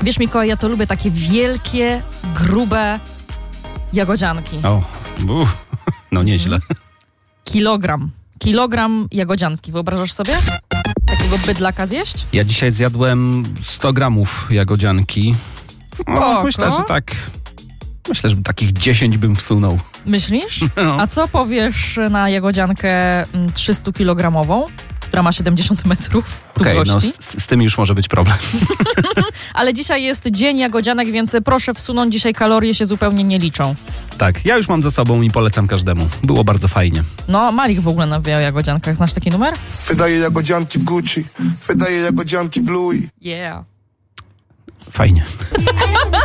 Wiesz, Mikołaj, ja to lubię takie wielkie, grube jagodzianki. No nieźle. Kilogram jagodzianki, wyobrażasz sobie? Takiego bydlaka zjeść? Ja dzisiaj zjadłem 100 gramów jagodzianki. Spoko. Myślę, że takich 10 bym wsunął. Myślisz? No. A co powiesz na jagodziankę 300-kilogramową, która ma 70 metrów długości? Okej, z tym już może być problem. Ale dzisiaj jest dzień jagodzianek, więc proszę wsunąć, dzisiaj kalorie się zupełnie nie liczą. Tak, ja już mam za sobą i polecam każdemu. Było bardzo fajnie. No, Malik w ogóle nawija o jagodziankach. Znasz taki numer? Wydaje jagodzianki w Gucci, wydaje jagodzianki w Louis. Yeah. Fajnie.